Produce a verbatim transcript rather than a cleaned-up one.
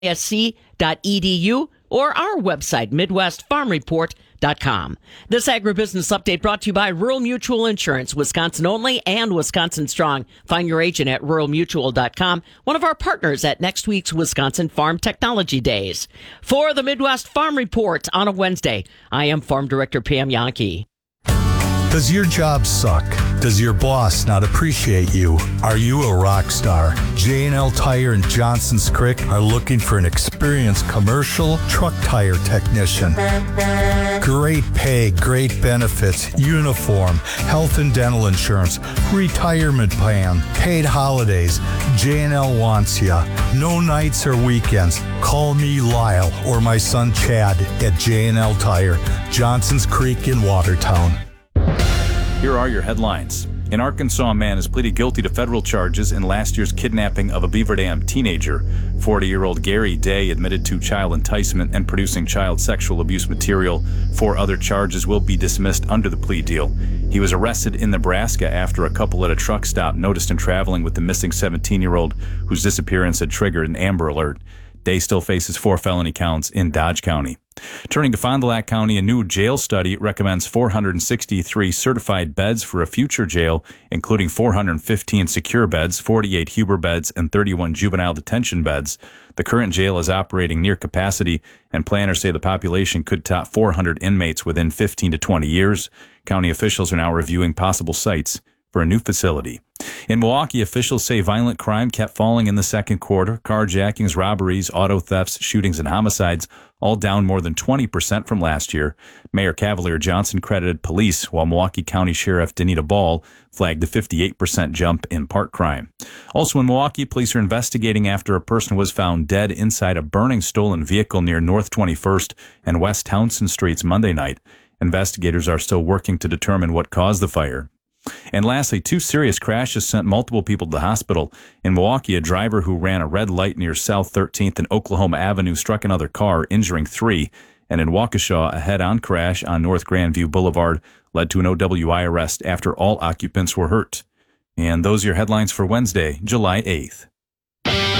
s c dot e d u or our website, midwest farm report dot com. This agribusiness update brought to you by Rural Mutual Insurance, Wisconsin only and Wisconsin strong. Find your agent at rural mutual dot com, one of our partners at next week's Wisconsin Farm Technology Days. For the Midwest Farm Report on a Wednesday, I am Farm Director Pam Yankee. Does your job suck? Does your boss not appreciate you? Are you a rock star? J and L Tire in Johnson's Creek are looking for an experienced commercial truck tire technician. Great pay, great benefits, uniform, health and dental insurance, retirement plan, paid holidays. J and L wants ya. No nights or weekends. Call me Lyle or my son Chad at J and L Tire, Johnson's Creek in Watertown. Here are your headlines. In Arkansas, a man has pleaded guilty to federal charges in last year's kidnapping of a Beaver Dam teenager. forty-year-old Gary Day admitted to child enticement and producing child sexual abuse material. Four other charges will be dismissed under the plea deal. He was arrested in Nebraska after a couple at a truck stop noticed him traveling with the missing seventeen-year-old whose disappearance had triggered an Amber Alert. Day still faces four felony counts in Dodge County. Turning to Fond du Lac County, a new jail study recommends four hundred sixty-three certified beds for a future jail, including four hundred fifteen secure beds, forty-eight Huber beds, and thirty-one juvenile detention beds. The current jail is operating near capacity, and planners say the population could top four hundred inmates within fifteen to twenty years. County officials are now reviewing possible sites for a new facility. In Milwaukee, officials say violent crime kept falling in the second quarter. Carjackings, robberies, auto thefts, shootings, and homicides all down more than twenty percent from last year. Mayor Cavalier Johnson credited police, while Milwaukee County Sheriff Danita Ball flagged a fifty-eight percent jump in park crime. Also in Milwaukee, police are investigating after a person was found dead inside a burning stolen vehicle near North twenty-first and West Townsend Streets Monday night. Investigators are still working to determine what caused the fire. And lastly, two serious crashes sent multiple people to the hospital. In Milwaukee, a driver who ran a red light near South thirteenth and Oklahoma Avenue struck another car, injuring three. And in Waukesha, a head-on crash on North Grandview Boulevard led to an O W I arrest after all occupants were hurt. And those are your headlines for Wednesday, July eighth.